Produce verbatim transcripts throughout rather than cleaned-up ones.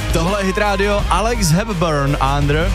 Tohle je Hit Radio, Alex Hepburn, Under.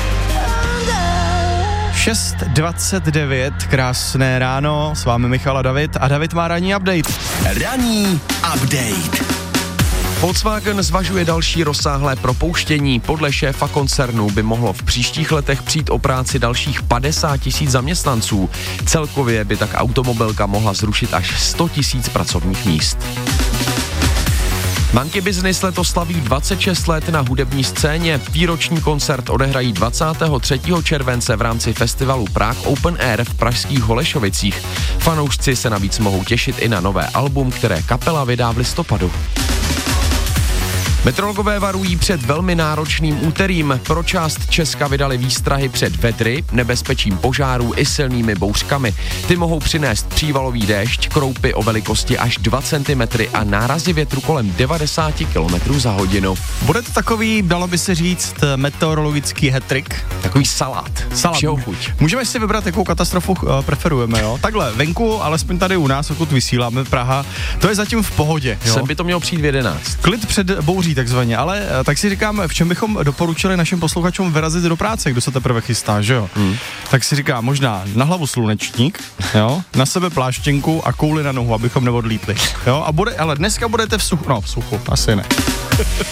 šest dvacet devět, krásné ráno, s vámi Michal a David a David má ranní update. Ranní update. Volkswagen zvažuje další rozsáhlé propouštění. Podle šéfa koncernu by mohlo v příštích letech přijít o práci dalších padesát tisíc zaměstnanců. Celkově by tak automobilka mohla zrušit až sto tisíc pracovních míst. Monkey Business letos slaví dvacet šest let na hudební scéně. Výroční koncert odehrají dvacátého třetího července v rámci festivalu Prague Open Air v pražských Holešovicích. Fanoušci se navíc mohou těšit i na nové album, které kapela vydá v listopadu. Meteorologové varují před velmi náročným úterým. Pro část Česka vydali výstrahy před vedry, nebezpečím požárů i silnými bouřkami. Ty mohou přinést přívalový déšť, kroupy o velikosti až dva centimetry a nárazy větru kolem devadesát kilometrů za hodinu. Bude to takový, dalo by se říct, meteorologický hat-trick. Takový salát. Salát. Všeho chuť. Můžeme si vybrat, jakou katastrofu uh, preferujeme, jo? Takhle, venku, alespoň tady u nás, pokud vysíláme Praha, to je zatím v pohodě, jo? Sem by to mělo přijít v jedenáct. Klid před bouří takzvaně, ale uh, tak si říkám, v čem bychom doporučili našim posluchačům vyrazit do práce, kdo se teprve chystá, že jo? Hmm. Tak si říkám, možná na hlavu slunečník, jo? Na sebe pláštěnku a kouli na nohu, abychom neodlítli, jo? A bude, ale dneska budete v suchu, no v suchu, asi ne.